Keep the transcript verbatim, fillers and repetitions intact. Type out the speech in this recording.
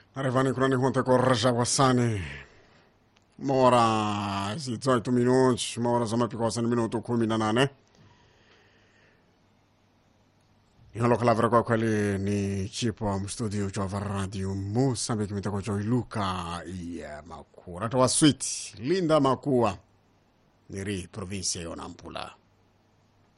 Arrivando con conta con Rajawasani. Mora si dezoito minutos, mora zama pikosa ni minuto kumi na nane. Inaloka lavra kwa kweli ni chipo wa mstudio cha Radio Mozambique mitako cho Luka ya Makua. Rata wa Sweet, Linda Makua. Niri provinsia ya Nampula.